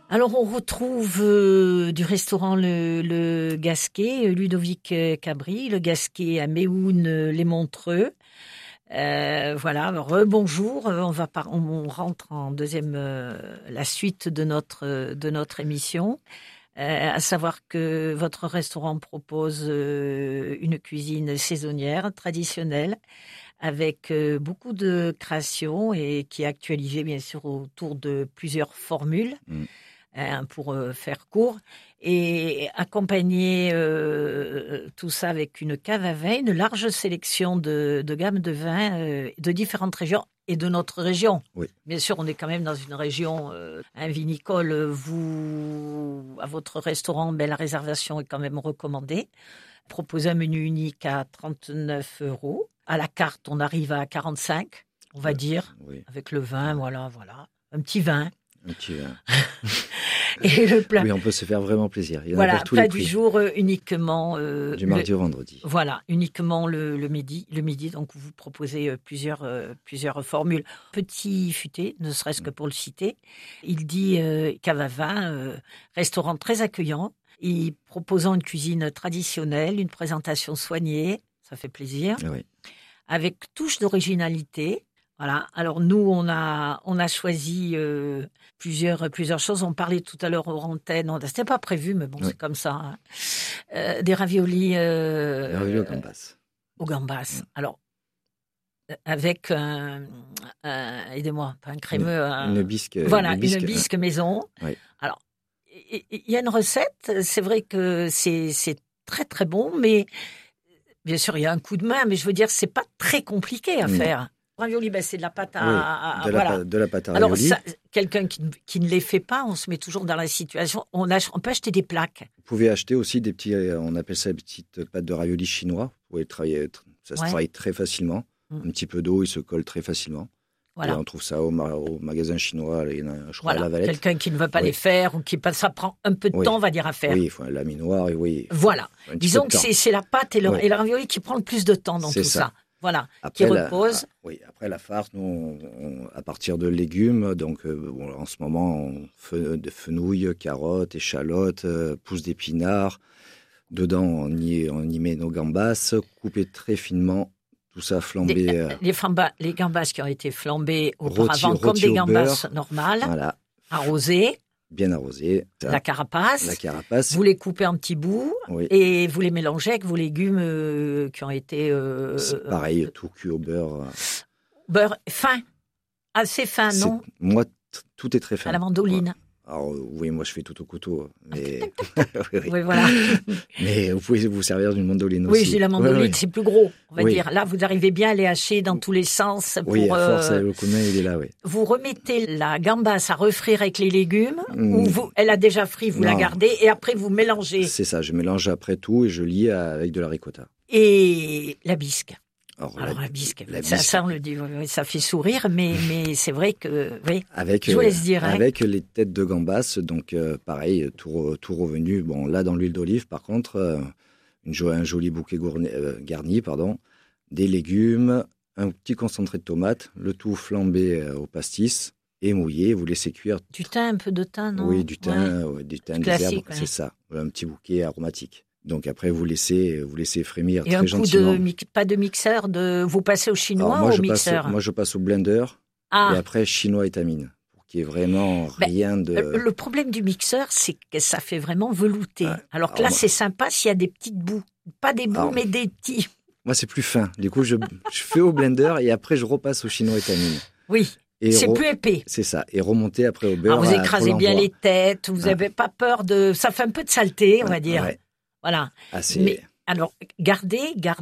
Alors, on retrouve du restaurant le Gasquet, Ludovic Cabri, le Gasquet à Méhoun, les Montreux. Voilà, rebonjour. On rentre en deuxième, la suite de notre émission. À savoir que votre restaurant propose une cuisine saisonnière, traditionnelle, avec beaucoup de créations et qui est actualisée bien sûr autour de plusieurs formules. Pour faire court, et accompagner tout ça avec une cave à vin, une large sélection de gammes de vins de différentes régions et de notre région. Oui. Bien sûr, on est quand même dans une région vinicole. À votre restaurant, la réservation est quand même recommandée. Proposez un menu unique à 39 €. À la carte, on arrive à 45, on va dire, oui. avec le vin, voilà. Un petit vin. Un petit vin. Et le plat. Oui, on peut se faire vraiment plaisir. Il y en a Voilà, pour tous plat les du prix. jour uniquement. Du mardi au vendredi. Voilà, uniquement le midi. Le midi, donc vous proposez plusieurs formules. Petit futé, ne serait-ce que pour le citer. Il dit cave à vin, restaurant très accueillant. Et proposant une cuisine traditionnelle, une présentation soignée, ça fait plaisir. Oui. Avec touche d'originalité. Voilà. Alors nous, on a choisi plusieurs choses. On parlait tout à l'heure aux antennes. C'était pas prévu, mais bon, Oui. c'est comme ça. Des raviolis. Des raviolis au gambas. Au gambas. Alors avec aidez-moi, pas un crémeux. Une bisque. Voilà, une bisque maison. Oui. Alors il y a une recette. C'est vrai que c'est très très bon, mais bien sûr il y a un coup de main. Mais je veux dire, c'est pas très compliqué à faire. Ravioli, c'est de la pâte à de la pâte à Alors, ravioli. quelqu'un qui ne les fait pas, on se met toujours dans la situation. On peut acheter des plaques. Vous pouvez acheter aussi des petits, on appelle ça des petites pâtes de ravioli chinois. Vous pouvez travailler, ça se travaille très facilement. Un petit peu d'eau, il se colle très facilement. Voilà. Et on trouve ça au magasin chinois, je crois, à la Valette. Quelqu'un qui ne veut pas les faire ou ça prend un peu de temps, on va dire, à faire. Oui, il faut un laminoir. Oui. Voilà. Disons que c'est la pâte et le ravioli qui prend le plus de temps dans tout ça. Voilà, après qui repose. Après la farce, nous, à partir de légumes, donc en ce moment, de fenouil, carottes, échalotes, pousses d'épinards. Dedans, on y met nos gambas, coupées très finement, tout ça flambé. Les gambas qui ont été flambées auparavant, comme des gambas normales, voilà. Arrosées. Bien arrosé. La carapace. Vous les coupez en petits bouts et vous les mélangez avec vos légumes qui ont été... C'est pareil, tout cuit au beurre. Beurre fin, assez fin, non? Moi, tout est très fin. À la mandoline. Alors, oui, moi je fais tout au couteau. Mais... oui, voilà. Mais vous pouvez vous servir d'une mandoline aussi. Oui, j'ai la mandoline, c'est plus gros, on va dire. Là, vous arrivez bien à les hacher dans tous les sens. Oui, à force, le coup de main, il est là, oui. Vous remettez la gambasse à refrire avec les légumes, ou elle a déjà frit, vous la gardez, et après vous mélangez. C'est ça, je mélange après tout et je lie avec de la ricotta. Et la bisque. Alors la bisque, ça on le dit, ça fait sourire, mais c'est vrai que, oui, je vous laisse dire. Avec les têtes de gambas, donc pareil, tout revenu. Bon, là, dans l'huile d'olive, par contre, un joli bouquet garni, des légumes, un petit concentré de tomate, le tout flambé au pastis et mouillé, vous laissez cuire. Du thym, un peu de thym, non? Oui, du thym, des herbes, c'est ça, un petit bouquet aromatique. Donc après, vous laissez frémir et très gentiment. Et pas de mixeur, vous passez au chinois ou au mixeur? Moi, je passe au blender et après chinois et tamine. Pour qu'il n'y ait vraiment rien de... Le problème du mixeur, c'est que ça fait vraiment velouter. Alors que là, c'est sympa s'il y a des petites bouts. Pas des bouts, mais des petits... Moi, c'est plus fin. Du coup, je fais au blender et après, je repasse au chinois et tamine. Oui. C'est plus épais. C'est ça. Et remonter après au beurre. Alors, vous écrasez bien les têtes. Vous n'avez pas peur de... Ça fait un peu de saleté, on va dire. Ouais. Voilà. Mais alors, gardez,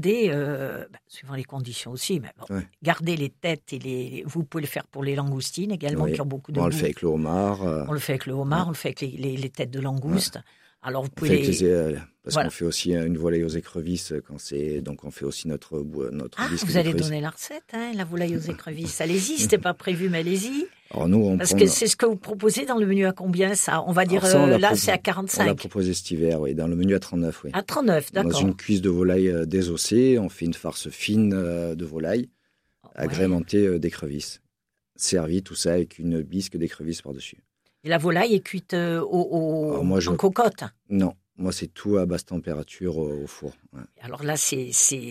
suivant les conditions aussi, mais gardez les têtes et vous pouvez le faire pour les langoustines également, qui ont beaucoup de goût. On le fait avec le homard. On le fait avec le homard, on le fait avec les têtes de langouste. Alors, vous pouvez parce qu'on fait aussi une volaille aux écrevisses donc on fait aussi notre bisque. Vous allez donner la recette, la volaille aux écrevisses. Allez-y, c'était pas prévu, mais allez-y. Alors nous, que c'est ce que vous proposez dans le menu à combien, ça? On va dire, là, c'est à 45. On l'a proposé cet hiver, oui, dans le menu à 39, oui. À 39, d'accord. Dans une cuisse de volaille désossée, on fait une farce fine de volaille, agrémentée d'écrevisses. Servi, tout ça, avec une bisque d'écrevisses par-dessus. Et la volaille est cuite Alors moi, en cocotte. Non, moi c'est tout à basse température au four. Ouais. Alors là, je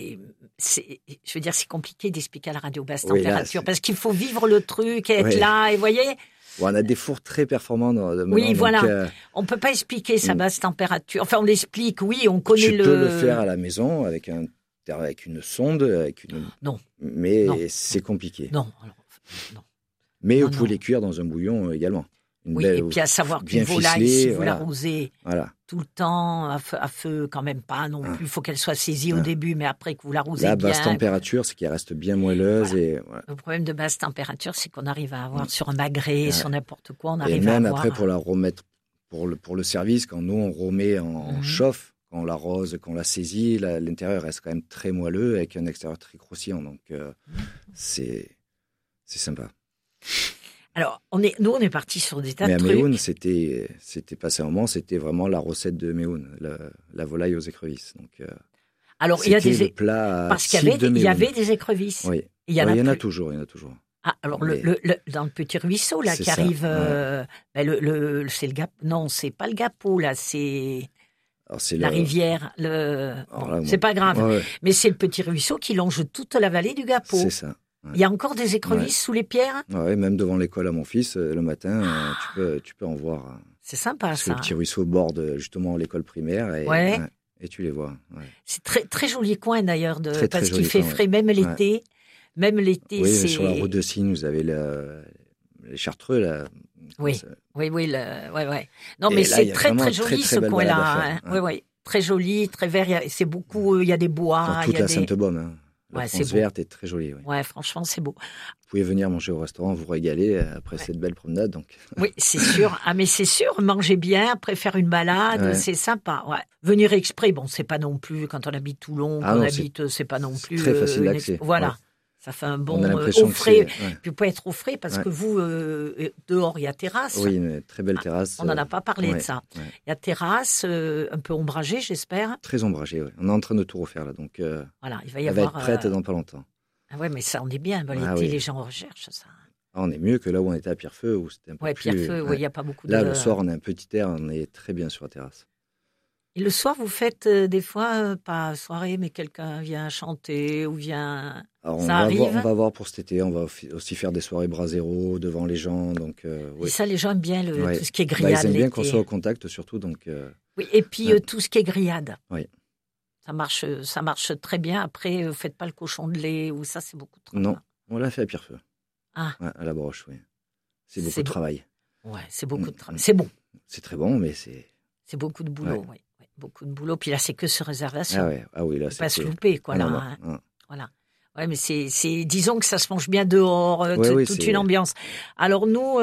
veux dire, c'est compliqué d'expliquer à la radio basse Oui, là, température parce qu'il faut vivre le truc, être là, et vous voyez. Bon, on a des fours très performants. Oui, voilà. Donc, on peut pas expliquer sa basse température. Enfin, on l'explique, oui, on connaît tu peux le faire à la maison avec une sonde, Non. Mais Non. c'est compliqué. Non. Non. Mais vous pouvez les cuire dans un bouillon également. Et puis à savoir qu'une volaille, si vous l'arrosez tout le temps, à feu quand même pas non plus. Il faut qu'elle soit saisie au début, mais après que vous l'arrosez bien. La basse température, c'est qu'elle reste bien moelleuse. Voilà. Le problème de basse température, c'est qu'on arrive à avoir sur un magret, sur n'importe quoi, on arrive à avoir... Et même après, pour la remettre, pour le service, quand nous, on remet en chauffe, quand on l'arrose, quand on la saisit, l'intérieur reste quand même très moelleux avec un extérieur très croustillant. Donc, c'est sympa. Alors, on est parti sur des tas de trucs. Mais à Méhoun, c'était passé un moment, c'était vraiment la recette de Méhoun, la volaille aux écrevisses. Donc, alors, il y a des plats parce qu'il y avait des écrevisses. Oui. Il y en a toujours. Ah, alors dans le petit ruisseau là qui arrive, c'est le Gap. Non, c'est pas le Gapot là, c'est la rivière. C'est pas grave, mais c'est le petit ruisseau qui longe toute la vallée du Gapot. C'est ça. Il y a encore des écrevisses sous les pierres. Oui, même devant l'école à mon fils, le matin, tu peux en voir. C'est sympa parce ça. Que le petit ruisseau borde justement l'école primaire et tu les vois. Ouais. C'est très joli coin d'ailleurs, parce qu'il joli fait coin, frais, même l'été. Même l'été, oui, sur la route de Signe, vous avez les Chartreux là. Oui. Non, mais là, c'est très joli ce coin-là. Oui, très joli, très vert. C'est beaucoup. Il y a des bois. Dans toute la Sainte-Baume. La France verte est très jolie. Oui. Ouais, franchement, c'est beau. Vous pouvez venir manger au restaurant, vous régaler après cette belle promenade. Donc. Oui, c'est sûr. Ah, mais c'est sûr, manger bien, après faire une balade, c'est sympa. Ouais. Venir exprès, bon, c'est pas non plus, quand on habite Toulon, c'est pas non plus. Très facile d'accès. Voilà. Ouais. Ça fait un bon au frais. Puis vous pouvez être au frais parce que vous, dehors, il y a terrasse. Oui, une très belle terrasse. On n'en a pas parlé de ça. Ouais. Il y a terrasse, un peu ombragée, j'espère. Très ombragée, oui. On est en train de tout refaire là. Donc, voilà, il va elle va être prête dans pas longtemps. Ah ouais, mais ça, on est bien. L'été, les gens recherchent ça. Ah, on est mieux que là où on était à Pierrefeu, où c'était un peu plus... Pierrefeu, il n'y a pas beaucoup de... Là, le soir, on a un petit air, on est très bien sur la terrasse. Et le soir, vous faites des fois, pas soirée, mais quelqu'un vient chanter ou vient... Alors, ça arrive. On va voir pour cet été, on va aussi faire des soirées bras zéro devant les gens. Donc, Et ça, les gens aiment bien tout ce qui est grillade. Ils aiment bien qu'on soit au contact surtout. Donc, oui, et puis tout ce qui est grillade. Oui. Ça marche très bien. Après, vous faites pas le cochon de lait ou ça, c'est beaucoup de travail. Non, on l'a fait à Pierrefeu. Ah. Ouais, à la broche, oui. C'est beaucoup de travail. Ouais, c'est beaucoup de travail. C'est bon. C'est très bon, mais c'est... C'est beaucoup de boulot, oui. Beaucoup de boulot. Puis là, c'est que sur réservation. Ah oui, là, c'est... pas se louper, quoi, là. Voilà. Ouais, mais disons que ça se mange bien dehors, toute une ambiance. Alors nous,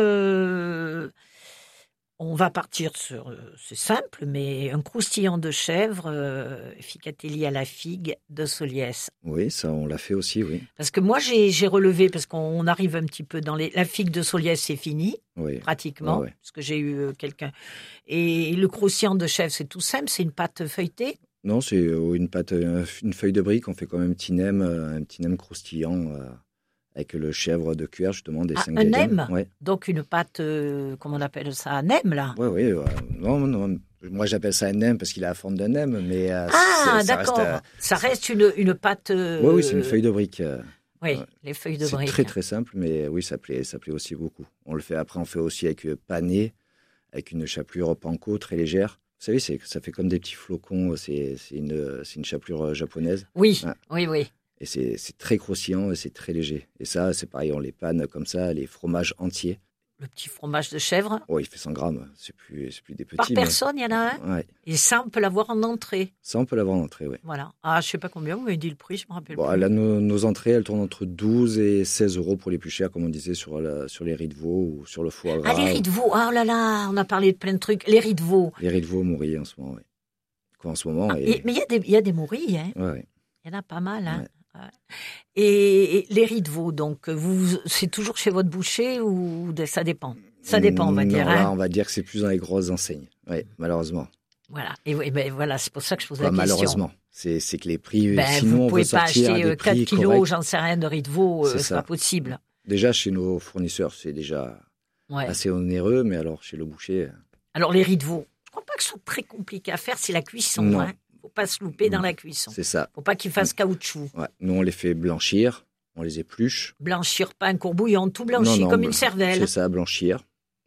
on va partir sur, c'est simple, mais un croustillant de chèvre, ficatelli à la figue de Soliès. Oui, ça, on l'a fait aussi, oui. Parce que moi, j'ai relevé, parce qu'on arrive un petit peu dans la figue de Soliès, c'est fini, pratiquement, parce que j'ai eu quelqu'un. Et le croustillant de chèvre, c'est tout simple, c'est une pâte feuilletée. Non, c'est une pâte, une feuille de brique. On fait quand même un petit nem croustillant avec le chèvre de cuir, justement, des 5 un nem. Donc une pâte, comment on appelle ça, un nem, là. Oui. Non. Moi, j'appelle ça un nem parce qu'il a la forme d'un nem, mais d'accord. Ça reste une pâte. Oui, c'est une feuille de brique. Les feuilles de brique. C'est très très simple, mais oui, ça plaît aussi beaucoup. On le fait après, on fait aussi avec pané, avec une chapelure panko très légère. Vous savez, ça fait comme des petits flocons, c'est une chapelure japonaise. Oui. Et c'est très croustillant et c'est très léger. Et ça, c'est pareil, on les panne comme ça, les fromages entiers. Le petit fromage de chèvre. Oh, il fait 100 grammes, c'est plus des petits. Par personne, il y en a un. Ouais. Et ça, on peut l'avoir en entrée. Ça, on peut l'avoir en entrée, oui. Voilà. Ah, je sais pas combien, vous m'avez dit le prix, je me rappelle plus. Là, nos entrées, elles tournent entre 12 et 16 euros pour les plus chers, comme on disait, sur les riz de veau ou sur le foie gras. Ah, les riz de veau, oh là là, on a parlé de plein de trucs. Les riz de veau. Les riz de veau mourris en ce moment, oui. Quoi, en ce moment. Mais il y a des mourris, hein. Oui. Il y en a pas mal, hein. Ouais. Et les riz de veau, donc, c'est toujours chez votre boucher ou ça dépend? Ça dépend, on va dire. Là, on va dire que c'est plus dans les grosses enseignes. Oui, malheureusement. Voilà. Et voilà, c'est pour ça que je pose la question. Malheureusement. C'est que les prix, sinon vous on pouvez veut pas sortir acheter des prix 4 kilos, corrects. j'en sais rien, de riz de veau, c'est pas possible. Déjà, chez nos fournisseurs, c'est déjà Ouais. assez onéreux, mais alors chez le boucher... Alors, les riz de veau, je ne crois pas que ce soit très compliqué à faire, c'est la cuisson. Non. Hein. Faut pas se louper dans la cuisson. C'est ça. Faut pas qu'ils fassent caoutchouc. Ouais. Nous, on les fait blanchir, on les épluche. Blanchir, pas un courbouillon, tout blanchi comme une cervelle. C'est ça, blanchir,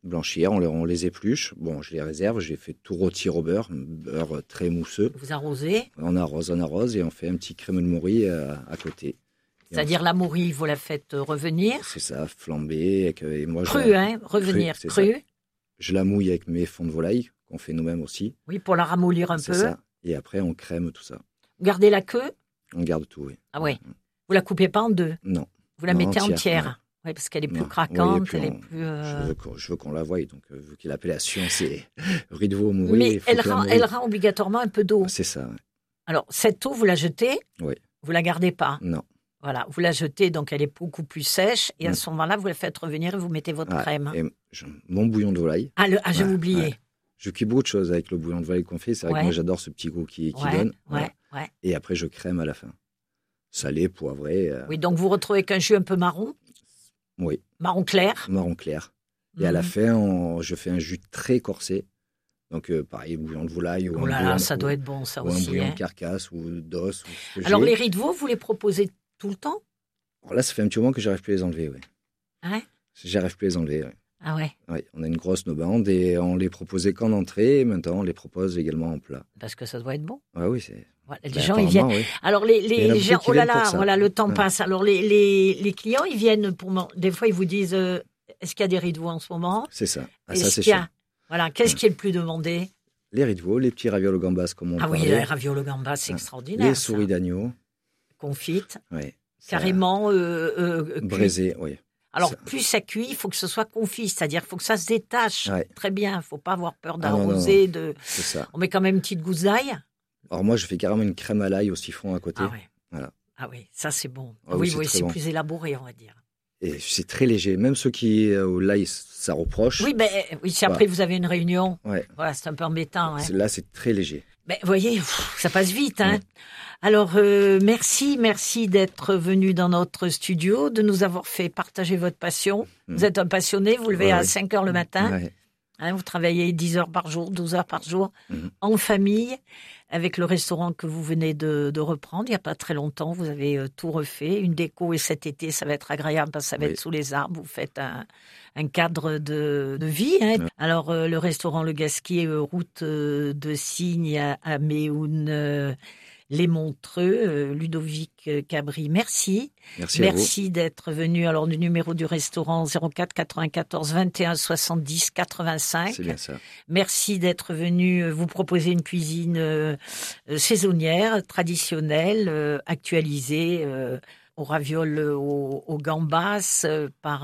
on les épluche. Bon, je les réserve, je les fais tout rôtir au beurre, un beurre très mousseux. Vous arrosez. On arrose et on fait un petit crème de morille à côté. C'est-à-dire la morille, vous la faites revenir. C'est ça, flambée. Et moi, revenir c'est crue. ça. Je la mouille avec mes fonds de volaille, qu'on fait nous-mêmes aussi. Oui, pour la ramollir un peu. C'est ça. Et après, on crème tout ça. Vous gardez la queue. On garde tout, oui. Ah ouais. Vous la coupez pas en deux. Non. Vous la mettez entière. Ouais. Oui, parce qu'elle est plus Non. craquante, Oui, elle est plus... Je veux qu'on la voie, donc vu que l'appellation c'est riz de veau mourir. Mais elle rend obligatoirement un peu d'eau. C'est ça. Ouais. Alors, cette eau, vous la jetez. Oui. Vous la gardez pas. Non. Voilà, vous la jetez, donc elle est beaucoup plus sèche. Et à ce moment-là, vous la faites revenir et vous mettez votre crème. Et mon bouillon de volaille. J'avais oublié. Ouais. Je cuis beaucoup de choses avec le bouillon de volaille qu'on fait. C'est vrai que moi, j'adore ce petit goût qui donne. Ouais. Et après, je crème à la fin. Salé, poivré. Oui, donc vous retrouvez avec un jus un peu marron. Oui. Marron clair. Marron clair. Et à la fin, je fais un jus très corsé. Donc, pareil, bouillon de volaille. Oh là là, ça doit être bon, ça aussi. Ou un bouillon de carcasse ou d'os. Alors, les riz de veau, vous les proposez tout le temps? Alors là, ça fait un petit moment que j'arrive plus à les enlever, oui. Ouais. J'arrive plus à les enlever, oui. Ah ouais. Oui, on a une grosse nobande et on les proposait qu'en entrée. Et maintenant, on les propose également en plat. Parce que ça doit être bon. Ah oui, c'est... Voilà, les gens, ils viennent. Oui. Alors, les gens, oh là là, voilà, le temps passe. Alors, les clients, ils viennent pour... Des fois, ils vous disent, est-ce qu'il y a des riz de veau en ce moment? C'est ça. Ah, ça, c'est sûr. Voilà, qu'est-ce qui est le plus demandé? Les riz de veau, les petits ravioles au gambas, comme on parlait. Ah oui, les ravioles au gambas, c'est extraordinaire. Les souris d'agneau. Confites. Oui. Carrément braisées, oui. Alors, plus ça cuit, il faut que ce soit confit, c'est-à-dire qu'il faut que ça se détache très bien. Il ne faut pas avoir peur d'arroser. C'est ça. On met quand même une petite gousse d'ail. Alors moi, je fais carrément une crème à l'ail au siphon à côté. Ah oui, voilà. Ah oui, ça c'est bon. Ah oui, c'est plus élaboré, on va dire. Et c'est très léger. Même ceux qui, au l'ail, ça reproche. Oui, si après vous avez une réunion, voilà, c'est un peu embêtant. Hein. Là, c'est très léger. Vous voyez, ça passe vite. Hein. Alors, merci d'être venu dans notre studio, de nous avoir fait partager votre passion. Vous êtes un passionné, vous levez à 5 heures le matin. Hein, vous travaillez 10 heures par jour, 12 heures par jour, en famille, avec le restaurant que vous venez de reprendre. Il n'y a pas très longtemps, vous avez tout refait. Une déco, et cet été, ça va être agréable parce que ça va être sous les arbres. Vous faites un cadre de vie. Hein. Alors, le restaurant Le Gasquier, route de Signes à Méhoun, les Montreux, Ludovic Cabri, merci. Merci d'être venu. Alors, le numéro du restaurant 04 94 21 70 85. C'est bien ça. Merci d'être venu. Vous proposer une cuisine saisonnière, traditionnelle, actualisée, aux ravioles aux gambas, par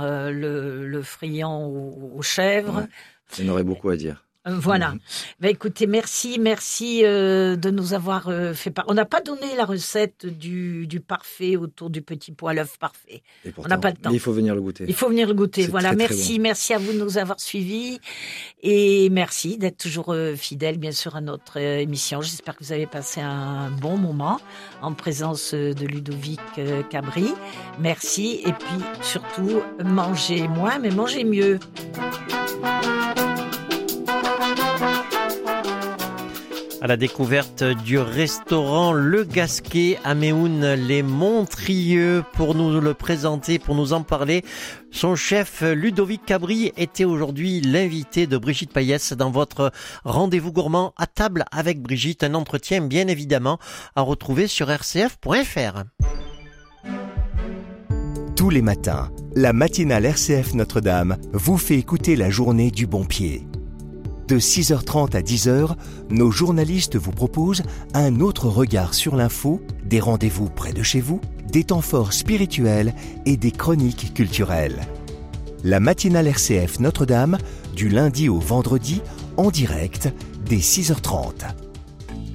le friand aux chèvres. Il y en aurait beaucoup à dire. Voilà. Écoutez, merci de nous avoir fait part. On n'a pas donné la recette du parfait autour du petit pois à l'œuf parfait. Pourtant, on n'a pas le temps. Mais il faut venir le goûter. Voilà, très, merci. Très bon. Merci à vous de nous avoir suivis. Et merci d'être toujours fidèle, bien sûr, à notre émission. J'espère que vous avez passé un bon moment en présence de Ludovic Cabri. Merci. Et puis, surtout, mangez moins, mais mangez mieux. À la découverte du restaurant Le Gasquier à Méhoun, les Montrieux. Pour nous le présenter, pour nous en parler, son chef Ludovic Cabri était aujourd'hui l'invité de Brigitte Payès dans votre rendez-vous gourmand à table avec Brigitte. Un entretien bien évidemment à retrouver sur rcf.fr. Tous les matins, la matinale RCF Notre-Dame vous fait écouter la journée du bon pied. De 6h30 à 10h, nos journalistes vous proposent un autre regard sur l'info, des rendez-vous près de chez vous, des temps forts spirituels et des chroniques culturelles. La matinale RCF Notre-Dame, du lundi au vendredi, en direct, dès 6h30.